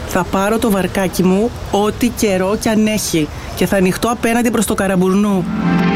Θα πάρω το βαρκάκι μου ό,τι καιρό κι αν έχει και θα ανοιχτώ απέναντι προς το Καραμπουρνού.